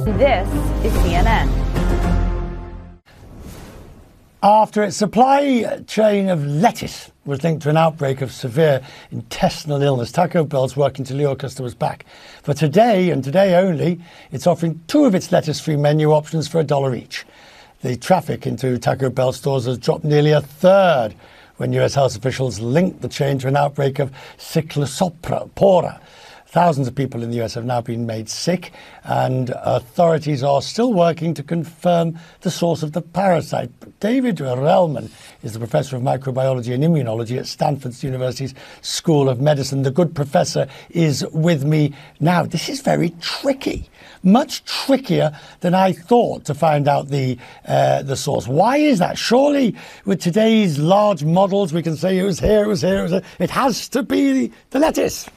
This is CNN. After its supply chain of lettuce was linked to an outbreak of severe intestinal illness, Taco Bell's working to lure customers back. For today, and today only, it's offering 2 of its lettuce-free menu options for $1 each. The traffic into Taco Bell stores has dropped nearly a third when US health officials linked the chain to an outbreak of Cyclospora. Thousands of people in the US have now been made sick, and authorities are still working to confirm the source of the parasite. David Relman is the professor of microbiology and immunology at Stanford University's School of Medicine. The good professor is with me now. This is very tricky, much trickier than I thought to find out the source. Why is that? Surely with today's large models, we can say it was here, it was here, it was here. It has to be the lettuce.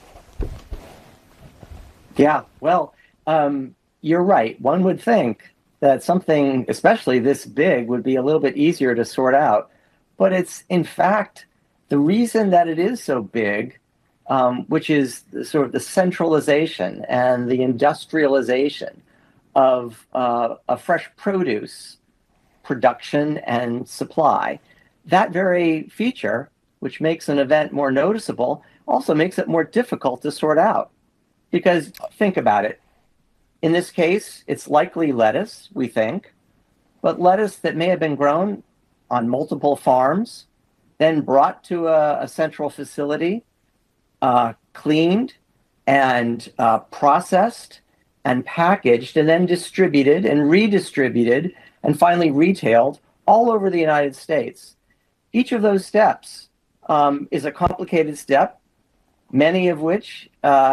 Yeah, well, you're right. One would think that something, especially this big, would be a little bit easier to sort out. But it's, in fact, the reason that it is so big, which is sort of the centralization and the industrialization of a fresh produce production and supply. That very feature, which makes an event more noticeable, also makes it more difficult to sort out. Because think about it. In this case, it's likely lettuce, we think, but lettuce that may have been grown on multiple farms, then brought to a central facility, cleaned and processed and packaged, and then distributed and redistributed and finally retailed all over the United States. Each of those steps is a complicated step, many of which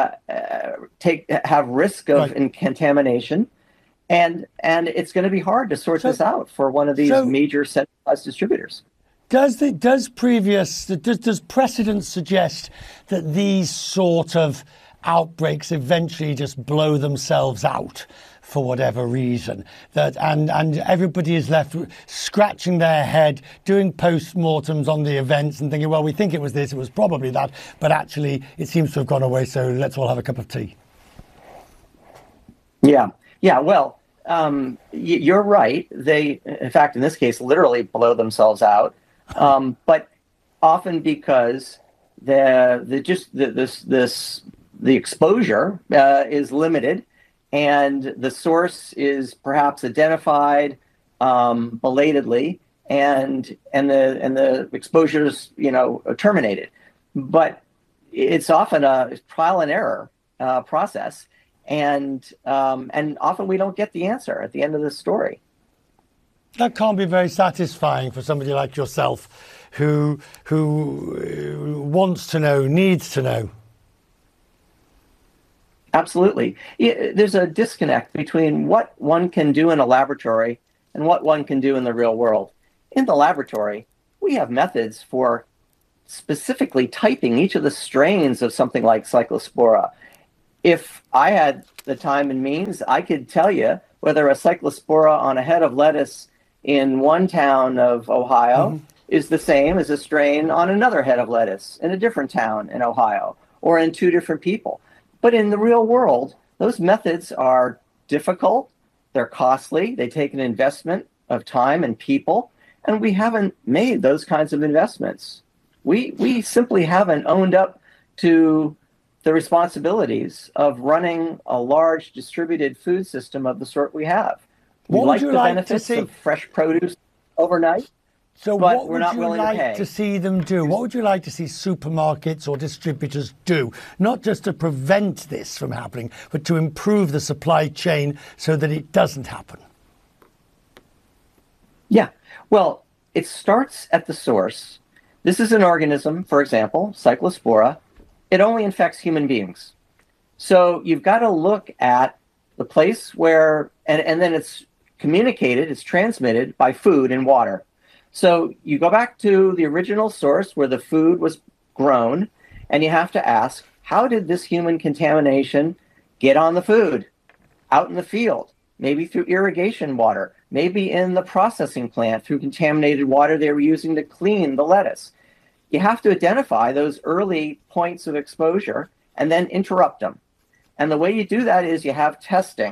have risk of contamination, and it's going to be hard to sort this out for one of these major centralized distributors. Does precedent suggest that these sort of outbreaks eventually just blow themselves out for whatever reason, and everybody is left scratching their head, doing post-mortems on the events and thinking, well, we think it was this, it was probably that, but actually it seems to have gone away, so let's all have a cup of tea? Yeah, well, you're right. They, in fact, in this case, literally blow themselves out, but often because the exposure is limited, and the source is perhaps identified belatedly, and the exposure is terminated. But it's often a trial and error process, and often we don't get the answer at the end of the story. That can't be very satisfying for somebody like yourself, who wants to know, needs to know. Absolutely. There's a disconnect between what one can do in a laboratory and what one can do in the real world. In the laboratory, we have methods for specifically typing each of the strains of something like Cyclospora. If I had the time and means, I could tell you whether a Cyclospora on a head of lettuce in one town of Ohio is the same as a strain on another head of lettuce in a different town in Ohio, or in 2 different people. But in the real world, those methods are difficult, they're costly, they take an investment of time and people, and we haven't made those kinds of investments. We simply haven't owned up to the responsibilities of running a large distributed food system of the sort we have. We like the benefits of fresh produce overnight. So what would you like to see them do? What would you like to see supermarkets or distributors do? Not just to prevent this from happening, but to improve the supply chain so that it doesn't happen. Yeah, well, it starts at the source. This is an organism, for example, Cyclospora. It only infects human beings. So you've got to look at the place where, and then it's communicated, it's transmitted by food and water. So you go back to the original source where the food was grown, and you have to ask, how did this human contamination get on the food? Out in the field, maybe through irrigation water, maybe in the processing plant through contaminated water they were using to clean the lettuce. You have to identify those early points of exposure and then interrupt them. And the way you do that is you have testing,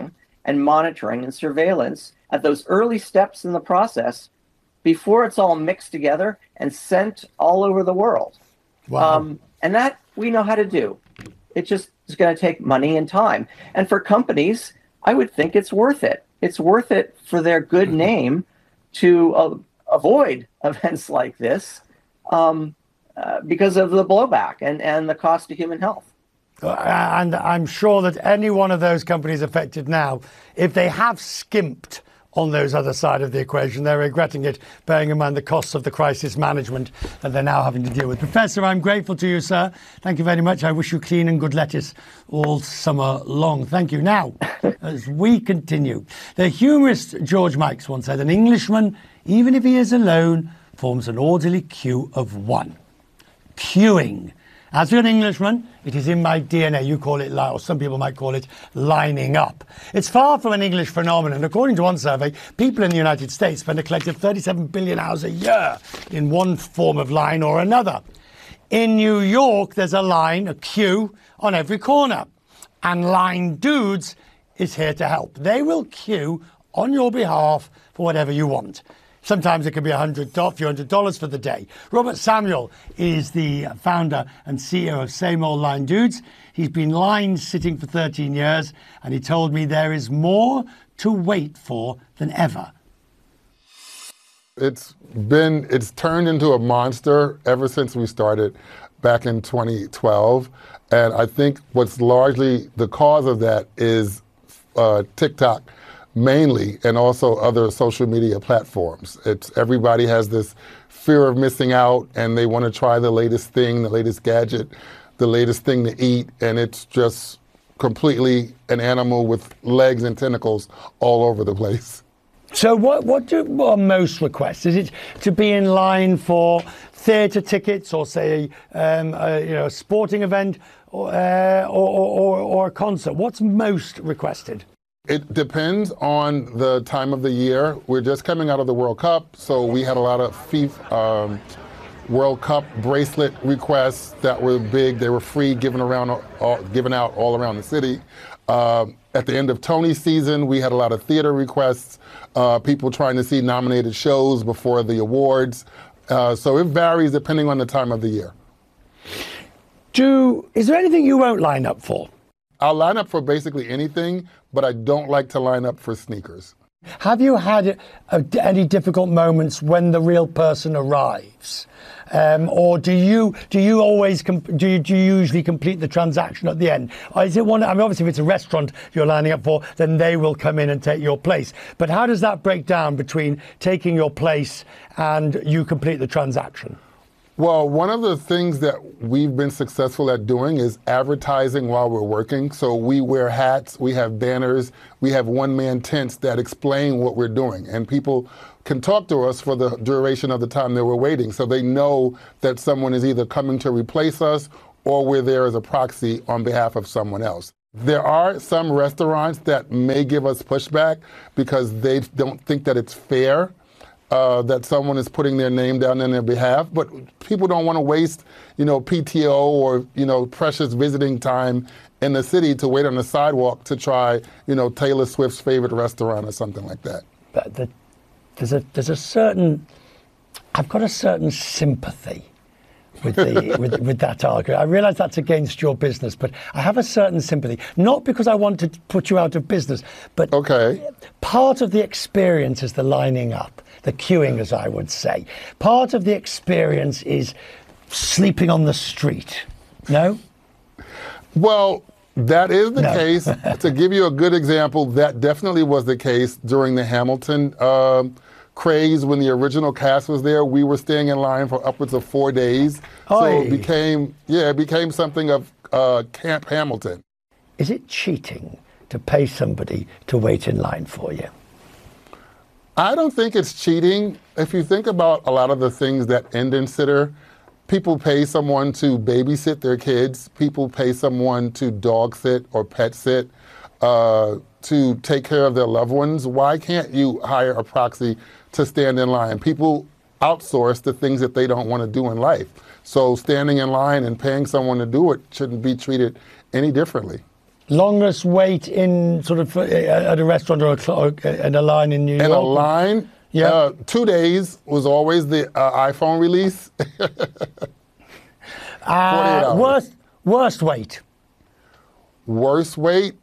and monitoring and surveillance at those early steps in the process before it's all mixed together and sent all over the world. Wow. And that we know how to do. It just is going to take money and time. And for companies, I would think it's worth it. It's worth it for their good name to avoid events like this because of the blowback and the cost to human health. And I'm sure that any one of those companies affected now, if they have skimped on those other side of the equation, they're regretting it, bearing in mind the costs of the crisis management that they're now having to deal with. Professor, I'm grateful to you, sir. Thank you very much. I wish you clean and good lettuce all summer long. Thank you. Now, as we continue, the humorist George Mikes once said, an Englishman, even if he is alone, forms an orderly queue of one. Queuing. As an Englishman, it is in my DNA. You call it, or some people might call it, lining up. It's far from an English phenomenon. According to one survey, people in the United States spend a collective 37 billion hours a year in one form of line or another. In New York, there's a line, a queue, on every corner. And Line Dudes is here to help. They will queue on your behalf for whatever you want. Sometimes it could be $100, few $100 for the day. Robert Samuel is the founder and CEO of Same Old Line Dudes. He's been line sitting for 13 years, and he told me there is more to wait for than ever. It's turned into a monster ever since we started back in 2012. And I think what's largely the cause of that is TikTok mainly, and also other social media platforms. Everybody has this fear of missing out, and they want to try the latest thing, the latest gadget, the latest thing to eat, and it's just completely an animal with legs and tentacles all over the place. So what are most requests? Is it to be in line for theatre tickets, or say a sporting event, or a concert? What's most requested? It depends on the time of the year. We're just coming out of the World Cup, so we had a lot of FIFA World Cup bracelet requests that were big. They were free, given out all around the city. At the end of Tony season, we had a lot of theater requests, people trying to see nominated shows before the awards. So it varies depending on the time of the year. Is there anything you won't line up for? I'll line up for basically anything, but I don't like to line up for sneakers. Have you had any difficult moments when the real person arrives? Or do you usually complete the transaction at the end? Or is it one? I mean, obviously, if it's a restaurant you're lining up for, then they will come in and take your place. But how does that break down between taking your place and you complete the transaction? Well, one of the things that we've been successful at doing is advertising while we're working. So we wear hats, we have banners, we have one-man tents that explain what we're doing. And people can talk to us for the duration of the time that we're waiting. So they know that someone is either coming to replace us or we're there as a proxy on behalf of someone else. There are some restaurants that may give us pushback because they don't think that it's fair that someone is putting their name down on their behalf, but people don't want to waste, PTO or, precious visiting time in the city to wait on the sidewalk to try, Taylor Swift's favorite restaurant or something like that. But I've got a certain sympathy with with that argument. I realise that's against your business, but I have a certain sympathy, not because I want to put you out of business, but part of the experience is the lining up. The queuing, as I would say. Part of the experience is sleeping on the street. No? Well, that is the case. To give you a good example, that definitely was the case during the Hamilton craze when the original cast was there. We were staying in line for upwards of 4 days. So it became something of Camp Hamilton. Is it cheating to pay somebody to wait in line for you? I don't think it's cheating. If you think about a lot of the things that end in sitter, people pay someone to babysit their kids, people pay someone to dog sit or pet sit, to take care of their loved ones. Why can't you hire a proxy to stand in line? People outsource the things that they don't want to do in life. So standing in line and paying someone to do it shouldn't be treated any differently. Longest wait in sort of at a restaurant or in a line in New York? In a line? Yeah. 2 days was always the iPhone release. 48 hours. Worst wait? Worst wait?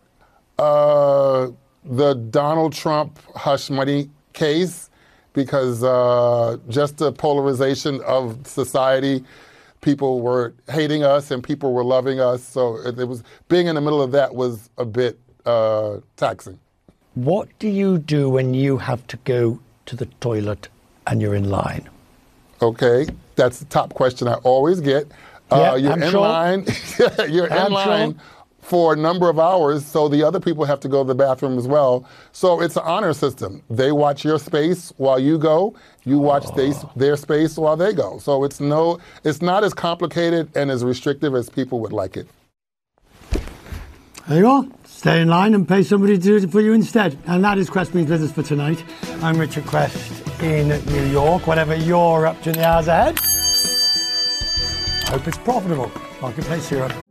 The Donald Trump hush money case, because just the polarization of society, people were hating us and people were loving us. So it was, being in the middle of that was a bit taxing. What do you do when you have to go to the toilet and you're in line? Okay, that's the top question I always get. Yeah, you're I'm in sure. line. You're in line sure. for a number of hours, so the other people have to go to the bathroom as well. So it's an honor system. They watch your space while you go. You watch their space while they go. So it's not as complicated and as restrictive as people would like it. There you are. Stay in line and pay somebody to do it for you instead. And that is Quest Means Business for tonight. I'm Richard Quest in New York. Whatever you're up to in the hours ahead, I hope it's profitable. Marketplace Europe.